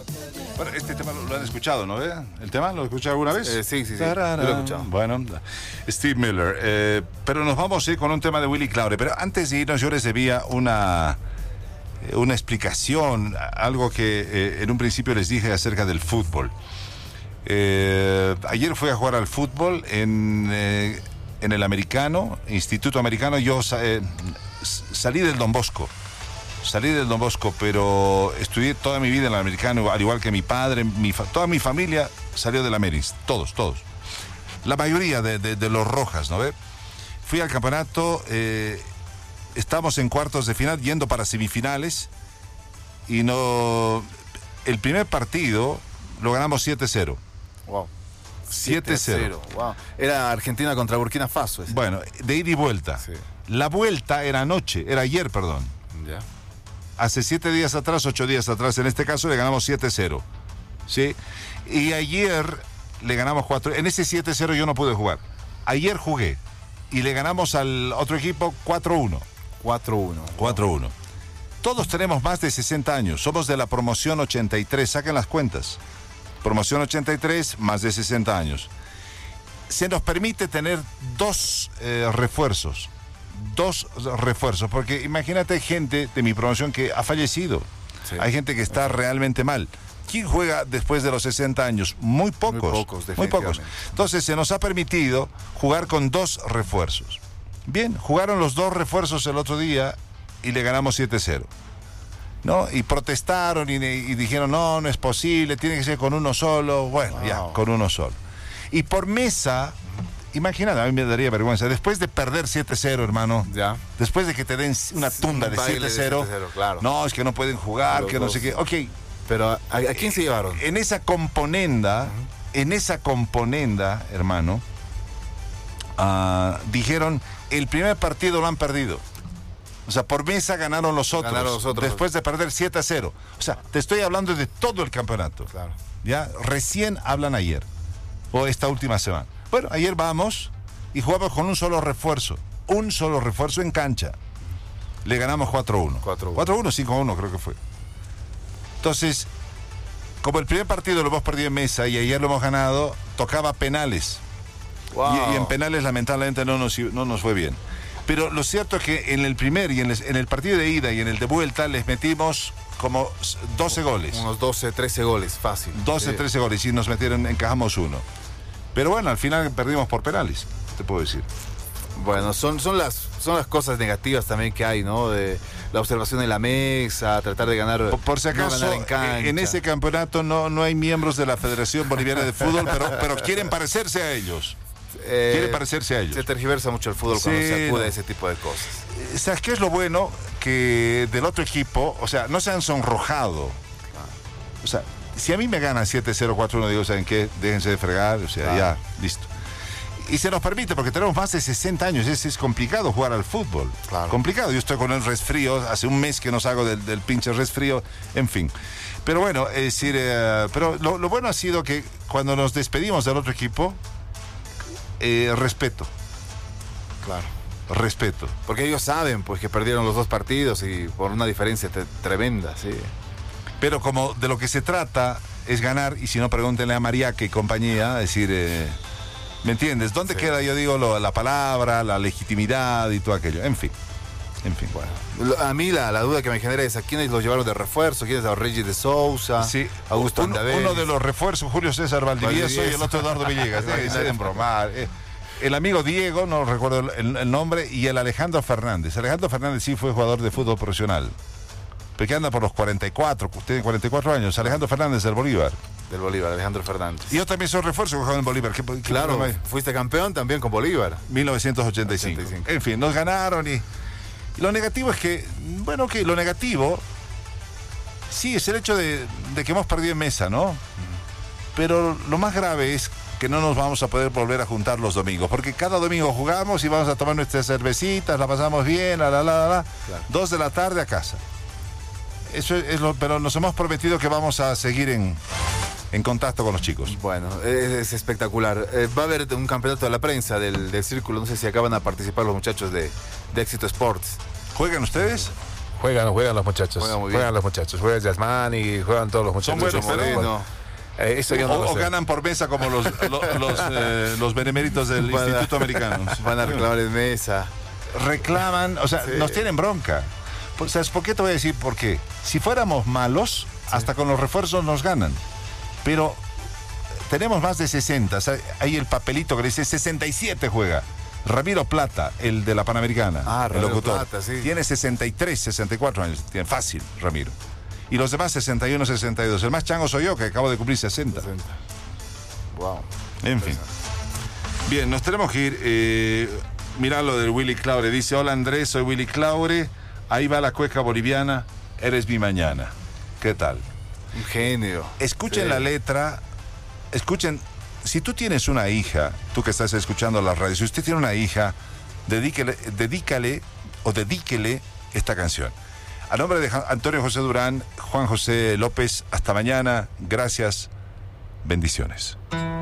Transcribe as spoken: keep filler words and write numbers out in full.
Bueno, este tema lo, lo han escuchado, ¿no? ¿Eh? ¿El tema lo han escuchado alguna vez? Eh, sí, sí, sí. Yo lo he escuchado. Bueno, Steve Miller. Eh, pero nos vamos a ir con un tema de Willy Claure. Pero antes de irnos, yo les debía una, una explicación, algo que eh, en un principio les dije acerca del fútbol. Eh, ayer fui a jugar al fútbol en, eh, en el Americano, Instituto Americano. Yo eh, salí del Don Bosco. Salí del Don Bosco, pero estudié toda mi vida en el Americano, al igual que mi padre, mi fa toda mi familia salió del Ameris, todos, todos. La mayoría de, de, de los Rojas, ¿no ve? Fui al campeonato, eh, estamos en cuartos de final, yendo para semifinales, y no... El primer partido lo ganamos siete cero. Wow. siete cero. Wow. Era Argentina contra Burkina Faso. Ese. Bueno, de ida y vuelta. Sí. La vuelta era anoche, era ayer, perdón. Ya. Hace siete días atrás, ocho días atrás, en este caso le ganamos siete cero. ¿Sí? Y ayer le ganamos cuatro. En ese siete cero yo no pude jugar. Ayer jugué y le ganamos al otro equipo cuatro uno. cuatro uno. cuatro uno. Todos tenemos más de sesenta años. Somos de la promoción ochenta y tres. Saquen las cuentas. Promoción ochenta y tres, más de sesenta años. Se nos permite tener dos eh, refuerzos. Dos refuerzos, porque imagínate gente de mi promoción que ha fallecido. Sí. Hay gente que está realmente mal. ¿Quién juega después de los sesenta años? Muy pocos. Muy pocos, muy pocos. Entonces se nos ha permitido jugar con dos refuerzos. Bien, jugaron los dos refuerzos el otro día y le ganamos siete cero. ¿No? Y protestaron y, y dijeron, no, no es posible, tiene que ser con uno solo. Bueno, wow. Ya, con uno solo. Y por mesa... Imagínate, a mí me daría vergüenza. Después de perder siete cero, hermano. Ya. Después de que te den una tunda de siete cero. Claro. No, es que no pueden jugar, Los que no dos. sé qué. Ok. Pero, ¿a, a quién se llevaron? En esa componenda, uh-huh. en esa componenda, hermano, uh, dijeron, el primer partido lo han perdido. O sea, por mesa ganaron los otros. Ganaron los otros. Después de perder siete a cero. O sea, te estoy hablando de todo el campeonato. Claro. Ya, recién hablan ayer. O esta última semana. Bueno, ayer vamos y jugamos con un solo refuerzo. Un solo refuerzo en cancha. Le ganamos cuatro uno. cuatro uno. cuatro uno, cinco uno creo que fue. Entonces, como el primer partido lo hemos perdido en mesa y ayer lo hemos ganado, tocaba penales. Wow. Y, y en penales lamentablemente no nos, no nos fue bien. Pero lo cierto es que en el primer y en el, en el partido de ida y en el de vuelta les metimos como doce goles. Unos doce, trece goles, fácil. doce, sí. trece goles y nos metieron, encajamos uno. Pero bueno, al final perdimos por penales, te puedo decir. Bueno, son, son, las, son las cosas negativas también que hay, ¿no? De la observación en la mesa, tratar de ganar. Por, por si acaso, no ganar en, en ese campeonato no, no hay miembros de la Federación Boliviana de Fútbol, pero, pero quieren parecerse a ellos. Eh, quieren parecerse a ellos. Se tergiversa mucho el fútbol sí, cuando se acude no. a ese tipo de cosas. ¿Sabes qué es lo bueno? Que del otro equipo, o sea, no se han sonrojado. O sea, si a mí me ganan siete cero, cuatro uno, digo, ¿saben qué? Déjense de fregar, o sea, claro. Ya, listo. Y se nos permite, porque tenemos más de sesenta años, es, es complicado jugar al fútbol. Claro. Complicado, yo estoy con el resfrío, hace un mes que no salgo del, del pinche resfrío, en fin. Pero bueno, es decir, eh, pero lo, lo bueno ha sido que cuando nos despedimos del otro equipo, eh, respeto. Claro. Respeto. Porque ellos saben, pues, que perdieron los dos partidos y por una diferencia te, tremenda, sí. Pero como de lo que se trata es ganar, y si no, pregúntenle a Mariaque y compañía, es decir, eh, ¿me entiendes? ¿Dónde sí. queda, yo digo, lo, la palabra, la legitimidad y todo aquello? En fin, en fin. Bueno, a mí la, la duda que me genera es a quiénes los llevaron de refuerzo, quiénes a Regis de Sousa, sí. Augusto uno, uno de los refuerzos, Julio César Valdivieso, y el otro Eduardo Villegas. Deben bromar. Eh, el amigo Diego, no recuerdo el, el nombre, y el Alejandro Fernández. Alejandro Fernández sí fue jugador de fútbol profesional. Porque anda por los cuarenta y cuatro, tiene cuarenta y cuatro años. Alejandro Fernández del Bolívar. Del Bolívar, Alejandro Fernández. Y yo también soy refuerzo que jugaba en Bolívar. ¿Qué, qué claro, fuiste campeón también con Bolívar. mil novecientos ochenta y cinco. ochenta y cinco. En fin, nos ganaron y, y lo negativo es que, bueno, que lo negativo, sí, es el hecho de, de que hemos perdido en mesa, ¿no? Mm. Pero lo más grave es que no nos vamos a poder volver a juntar los domingos, porque cada domingo jugamos y vamos a tomar nuestras cervecitas, la pasamos bien, la, la, la, la, claro. Dos de la tarde a casa. Eso es lo, pero nos hemos prometido que vamos a seguir en, en contacto con los chicos. Bueno, es, es espectacular. Eh, va a haber un campeonato de la prensa del, del Círculo. No sé si acaban a participar los muchachos de, de Éxito Sports. ¿Juegan ustedes? Juegan, juegan los muchachos. Juegan muy bien. Juegan los muchachos. Juega Yasmani, juegan todos los muchachos. buenos, pero- Moreno. Eh, eso yo no o, lo o sé. ganan por mesa como los, lo- los, eh, los beneméritos del Van a- Instituto Americano. Van a reclamar en mesa. Reclaman, o sea, Sí. nos tienen bronca. Pues, ¿sabes por qué te voy a decir por qué? Si fuéramos malos, hasta con los refuerzos nos ganan. Pero tenemos más de sesenta. O sea, hay el papelito que dice sesenta y siete juega. Ramiro Plata, el de la Panamericana, Ah, el Ramiro locutor. Plata, sí. Tiene sesenta y tres, sesenta y cuatro años. Tiene fácil, Ramiro. Y los demás sesenta y uno, sesenta y dos. El más chango soy yo, que acabo de cumplir sesenta. Wow. En fin. Bien, nos tenemos que ir. Eh, mirá lo del Willy Claure. Dice, hola Andrés, soy Willy Claure. Ahí va la cueca boliviana. Eres mi mañana. ¿Qué tal? Un genio. Escuchen Sí. la letra. Escuchen. Si tú tienes una hija, tú que estás escuchando la radio, si usted tiene una hija, dedíquele, dedícale o dedíquele esta canción. A nombre de Antonio José Durán, Juan José López, hasta mañana. Gracias. Bendiciones.